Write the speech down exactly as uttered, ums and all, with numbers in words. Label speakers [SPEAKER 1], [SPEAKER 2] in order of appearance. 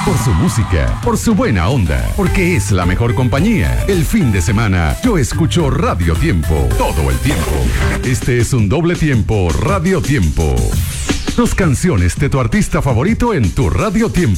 [SPEAKER 1] por su música, por su buena onda, porque es la mejor compañía. El fin de semana yo escucho Radio Tiempo todo el tiempo. Este es un doble tiempo Radio Tiempo. Dos canciones de tu artista favorito en tu Radio Tiempo.